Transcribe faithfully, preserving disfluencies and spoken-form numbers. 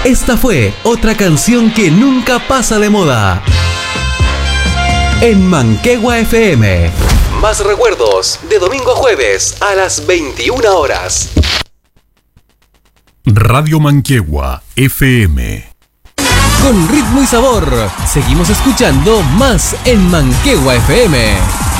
Esta fue otra canción que nunca pasa de moda. En Manquehue F M. Más recuerdos de domingo a jueves a las veintiuna horas. Radio Manquehue F M. Con ritmo y sabor, seguimos escuchando más en Manquehue F M.